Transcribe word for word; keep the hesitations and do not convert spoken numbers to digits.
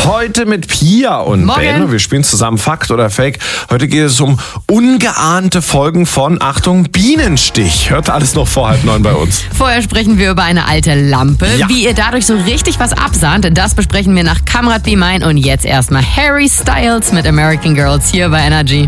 Heute mit Pia und Morgen. Ben. Wir spielen zusammen Fakt oder Fake. Heute geht es um ungeahnte Folgen von, Achtung, Bienenstich. Hört alles noch vor halb neun bei uns. Vorher sprechen wir über eine alte Lampe. Ja. Wie ihr dadurch so richtig was absahnt, das besprechen wir nach Kamrat Be Mine. Und jetzt erstmal Harry Styles mit American Girls hier bei Energy.